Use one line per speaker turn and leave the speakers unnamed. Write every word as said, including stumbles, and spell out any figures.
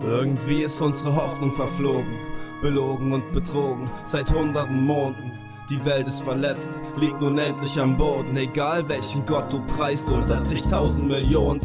Irgendwie ist unsere Hoffnung verflogen, belogen und betrogen seit hunderten Monden. Die Welt ist verletzt, liegt nun endlich am Boden. Egal welchen Gott du preist, unter zigtausend Millionen